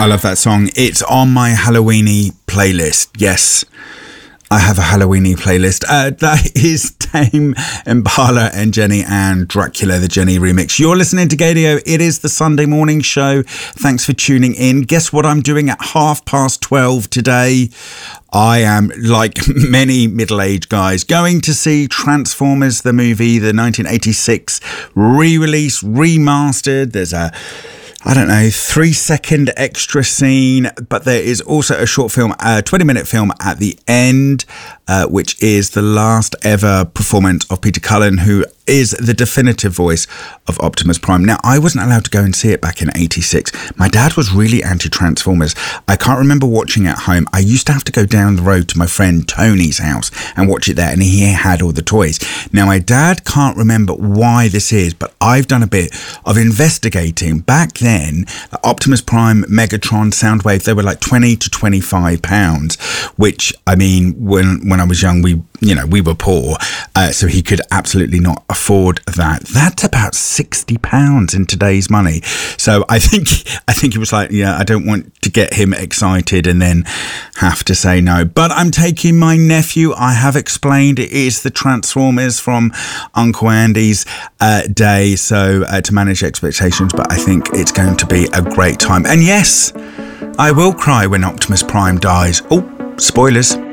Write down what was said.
I love that song. It's on my Halloweeny playlist. Yes, I have a Halloweeny playlist. That is Tame Impala and Jenny and Dracula, the Jenny remix. You're listening to Gaydio. It is the Sunday morning show. Thanks for tuning in. Guess what I'm doing at 12:30 today? I am, like many middle-aged guys, going to see Transformers, the movie, the 1986 re-release, remastered. There's a 3-second extra scene, but there is also a short film, a 20-minute film at the end, which is the last ever performance of Peter Cullen, who is the definitive voice of Optimus Prime. Now, I wasn't allowed to go and see it back in 86. My dad was really anti-Transformers. I can't remember watching at home. I used to have to go down the road to my friend Tony's house and watch it there, and he had all the toys. Now, my dad can't remember why this is, but I've done a bit of investigating. Back then, Optimus Prime, Megatron, Soundwave, they were like 20 to 25 pounds, which, I mean, when I was young, we were poor, so he could absolutely not afford that. That's about £60 in today's money. So I think he was like, yeah, I don't want to get him excited and then have to say no. But I'm taking my nephew. I have explained it is the Transformers from Uncle Andy's day, so to manage expectations. But I think it's going to be a great time. And yes, I will cry when Optimus Prime dies. Oh, spoilers.